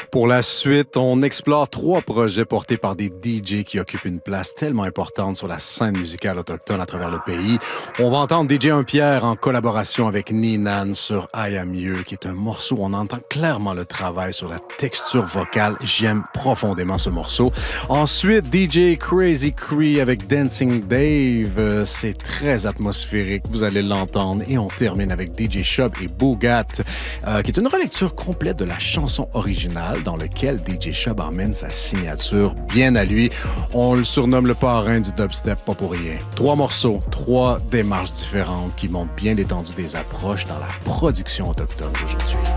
Pour la suite, on explore 3 projets portés par des DJ qui occupent une place tellement importante sur la scène musicale autochtone à travers le pays. On va entendre DJ Un-Pierre en collaboration avec Ninan sur I Am You, qui est un morceau où on entend clairement le travail sur la texture vocale. J'aime profondément ce morceau. Ensuite, DJ Crazy Cree avec Dancing Dave. C'est très atmosphérique, vous allez l'entendre. Et on termine avec DJ Shub et Boogat, qui est une relecture complète de la chanson originale dans lequel DJ Shub emmène sa signature bien à lui. On le surnomme le parrain du dubstep, pas pour rien. 3 morceaux, 3 démarches différentes qui montrent bien l'étendue des approches dans la production autochtone d'aujourd'hui.